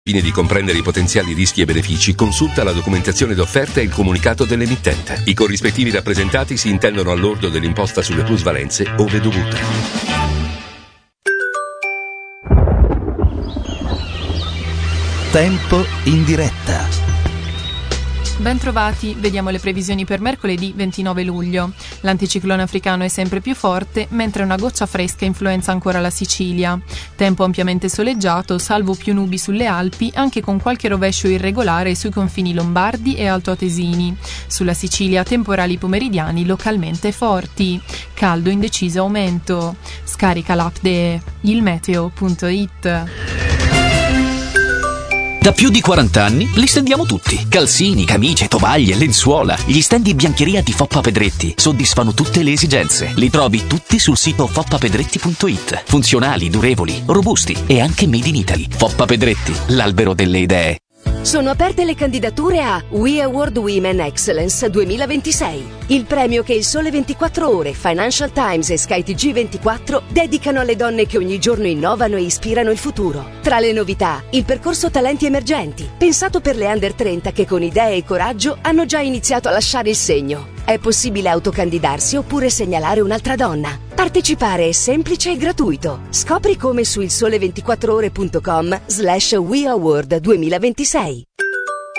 Al fine di comprendere i potenziali rischi e benefici, consulta la documentazione d'offerta e il comunicato dell'emittente. I corrispettivi rappresentati si intendono al lordo dell'imposta sulle plusvalenze ove dovute. Tempo in diretta. Bentrovati, vediamo le previsioni per mercoledì 29 luglio. L'anticiclone africano è sempre più forte, mentre una goccia fresca influenza ancora la Sicilia. Tempo ampiamente soleggiato, salvo più nubi sulle Alpi, anche con qualche rovescio irregolare sui confini lombardi e altoatesini. Sulla Sicilia temporali pomeridiani localmente forti. Caldo in deciso aumento. Scarica l'app de ilmeteo.it. Da più di 40 anni li stendiamo tutti. Calzini, camicie, tovaglie, lenzuola. Gli stand di biancheria di Foppa Pedretti soddisfano tutte le esigenze. Li trovi tutti sul sito foppapedretti.it. Funzionali, durevoli, robusti e anche made in Italy. Foppa Pedretti, l'albero delle idee. Sono aperte le candidature a We Award Women Excellence 2026, il premio che il Sole 24 Ore, Financial Times e Sky TG24 dedicano alle donne che ogni giorno innovano e ispirano il futuro. Tra le novità, il percorso Talenti Emergenti, pensato per le under 30 che con idee e coraggio hanno già iniziato a lasciare il segno. È possibile autocandidarsi oppure segnalare un'altra donna. Partecipare è semplice e gratuito. Scopri come su ilsole24ore.com/WeAward 2026.